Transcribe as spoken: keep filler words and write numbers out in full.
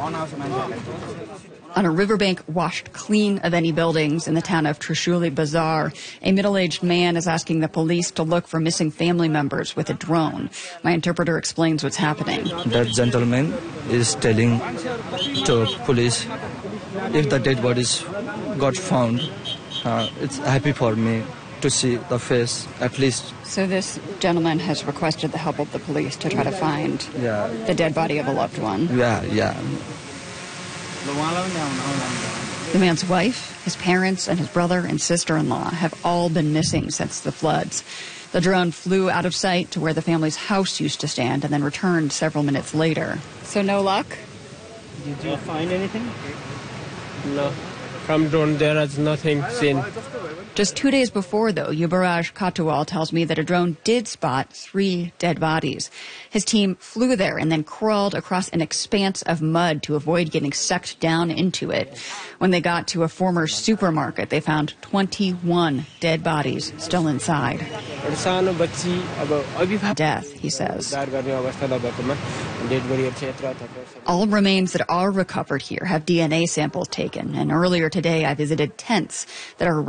On a riverbank washed clean of any buildings in the town of Trishuli Bazaar, a middle-aged man is asking the police to look for missing family members with a drone. My interpreter explains what's happening. That gentleman is telling to police if the dead bodies got found, uh, it's happy for me to see the face at least. So this gentleman has requested the help of the police to try to find yeah. the dead body of a loved one. Yeah, yeah. The man's wife, his parents, and his brother and sister-in-law have all been missing since the floods. The drone flew out of sight to where the family's house used to stand and then returned several minutes later. So no luck? Did you find anything? No. From drone there is nothing seen. Just two days before, though, Yubaraj Katwal tells me that a drone did spot three dead bodies. His team flew there and then crawled across an expanse of mud to avoid getting sucked down into it. When they got to a former supermarket, they found twenty-one dead bodies still inside. Death, he says. All remains that are recovered here have D N A samples taken, and earlier today I visited tents that are